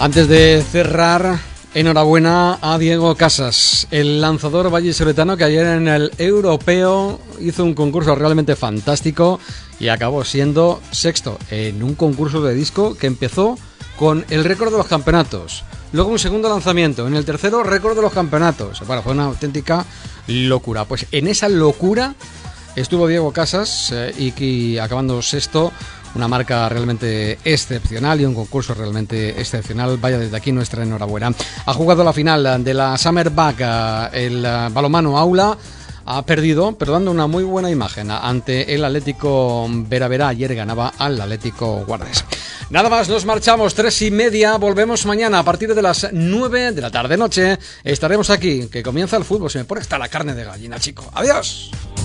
Antes de cerrar, enhorabuena a Diego Casas, el lanzador vallisoletano que ayer en el Europeo hizo un concurso realmente fantástico y acabó siendo sexto en un concurso de disco que empezó con el récord de los campeonatos. Luego un segundo lanzamiento, en el tercero récord de los campeonatos. Bueno, fue una auténtica locura. Pues en esa locura estuvo Diego Casas y acabando sexto. Una marca realmente excepcional y un concurso realmente excepcional. Vaya, desde aquí nuestra enhorabuena. Ha jugado la final de la Summer Bag, el balonmano Aula. Ha perdido, pero dando una muy buena imagen ante el Atlético Vera. Ayer ganaba al Atlético Guardés. Nada más, nos marchamos, 3:30. Volvemos mañana a partir de las 9 de la tarde-noche. Estaremos aquí, que comienza el fútbol. Se me pone hasta la carne de gallina, chico. Adiós.